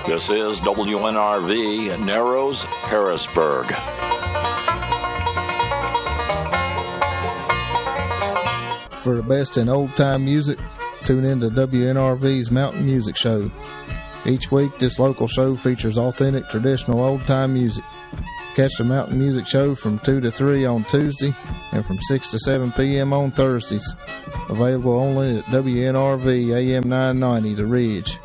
This is WNRV, Narrows, Harrisburg. For the best in old-time music, tune in to WNRV's Mountain Music Show. Each week, this local show features authentic, traditional old-time music. Catch the Mountain Music Show from 2 to 3 on Tuesday and from 6 to 7 p.m. on Thursdays. Available only at WNRV AM 990, The Ridge.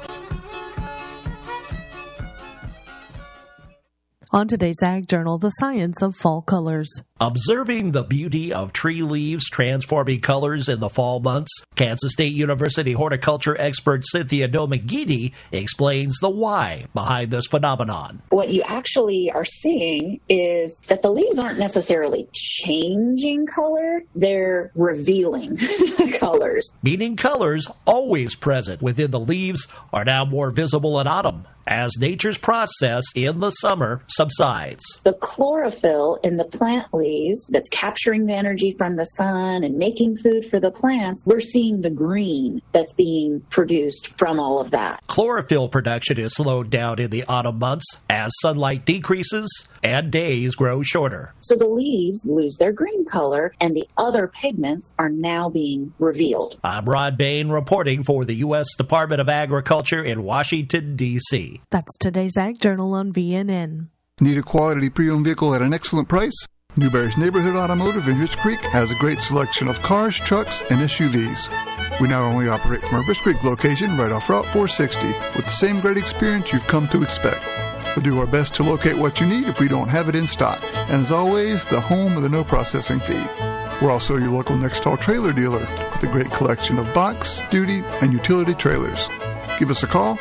On today's Ag Journal, the science of fall colors. Observing the beauty of tree leaves transforming colors in the fall months, Kansas State University horticulture expert Cynthia Domagidi explains the why behind this phenomenon. What you actually are seeing is that the leaves aren't necessarily changing color, they're revealing colors. Meaning colors always present within the leaves are now more visible in autumn, as nature's process in the summer subsides. The chlorophyll in the plant leaves that's capturing the energy from the sun and making food for the plants, we're seeing the green that's being produced from all of that. Chlorophyll production is slowed down in the autumn months as sunlight decreases and days grow shorter. So the leaves lose their green color and the other pigments are now being revealed. I'm Rod Bain reporting for the U.S. Department of Agriculture in Washington, D.C. That's today's Ag Journal on VNN. Need a quality pre-owned vehicle at an excellent price? Newberry's Neighborhood Automotive in Rich Creek has a great selection of cars, trucks, and SUVs. We not only operate from our Rich Creek location right off Route 460 with the same great experience you've come to expect. We'll do our best to locate what you need if we don't have it in stock. And as always, the home of the no processing fee. We're also your local Nextall trailer dealer with a great collection of box, duty, and utility trailers. Give us a call,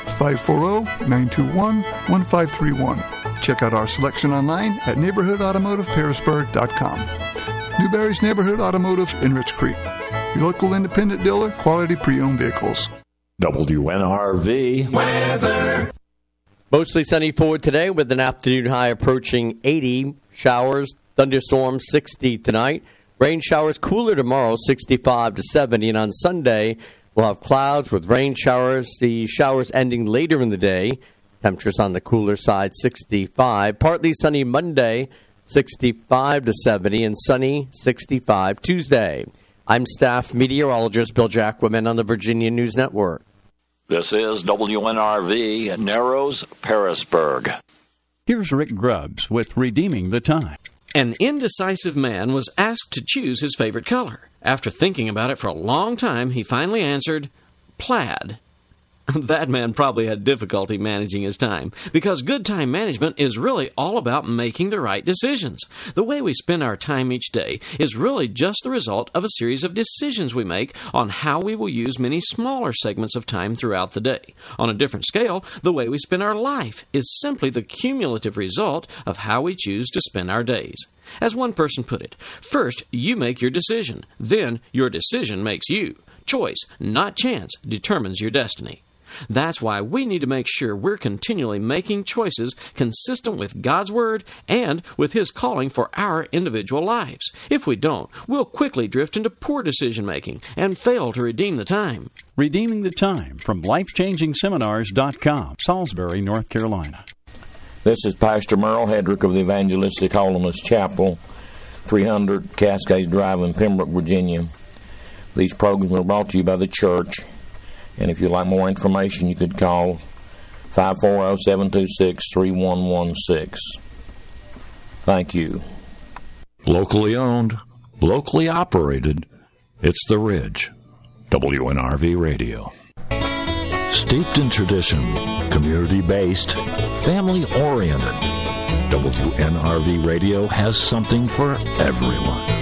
540-921-1531. Check out our selection online at neighborhoodautomotiveharrisburg.com. Newberry's Neighborhood Automotive in Rich Creek. Your local independent dealer, quality pre-owned vehicles. WNRV weather. Mostly sunny for today with an afternoon high approaching 80. Showers, thunderstorms 60 tonight. Rain showers cooler tomorrow, 65 to 70. And on Sunday, we'll have clouds with rain showers. The showers ending later in the day. Temperatures on the cooler side, 65. Partly sunny Monday, 65 to 70. And sunny, 65 Tuesday. I'm staff meteorologist Bill Jacquemin on the Virginia News Network. This is WNRV, Narrows, Harrisburg. Here's Rick Grubbs with Redeeming the Time. An indecisive man was asked to choose his favorite color. After thinking about it for a long time, he finally answered, plaid. That man probably had difficulty managing his time, because good time management is really all about making the right decisions. The way we spend our time each day is really just the result of a series of decisions we make on how we will use many smaller segments of time throughout the day. On a different scale, the way we spend our life is simply the cumulative result of how we choose to spend our days. As one person put it, first you make your decision, then your decision makes you. Choice, not chance, determines your destiny. That's why we need to make sure we're continually making choices consistent with God's Word and with His calling for our individual lives. If we don't, we'll quickly drift into poor decision-making and fail to redeem the time. Redeeming the Time from LifeChangingSeminars.com, Salisbury, North Carolina. This is Pastor Merle Hedrick of the Evangelistic Holiness Chapel, 300 Cascades Drive in Pembroke, Virginia. These programs are brought to you by the church. And if you'd like more information, you could call 540-726-3116. Thank you. Locally owned, locally operated, it's The Ridge. WNRV Radio. Steeped in tradition, community-based, family-oriented, WNRV Radio has something for everyone.